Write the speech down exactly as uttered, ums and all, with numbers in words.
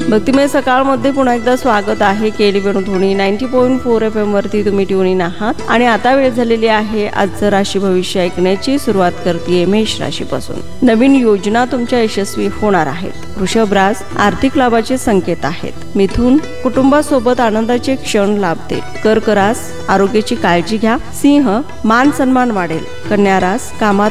भक्तिमय सकाळमध्ये पुन्हा एकदा स्वागत आहे. केली Venudhwani ninety point four F M वरती तुम्ही ट्यून इन आहात आणि आता वेळ झालेली आहे आजचं राशी भविष्य ऐकण्याची. सुरुवात करते मेष राशीपासून. नवीन योजना तुमच्या यशस्वी होणार आहेत. वृषभ रास आर्थिक लाभाचे संकेत आहेत. मिथुन कुटुंबासोबत आनंदाचे क्षण लाभतील. कर्क रास आरोग्याची काळजी घ्या. सिंह मान सन्मान वाढेल. कन्या रास कामात